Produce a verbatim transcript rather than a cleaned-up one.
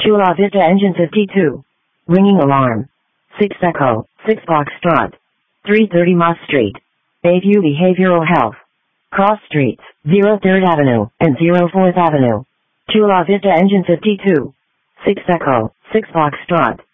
Chula Vista Engine fifty-two. Ringing alarm. six Echo, six Foxtrot. three thirty Moss Street. Bayview Behavioral Health. Cross Streets, zero third Avenue and zero fourth Avenue. Chula Vista Engine fifty-two. six Echo, six Foxtrot.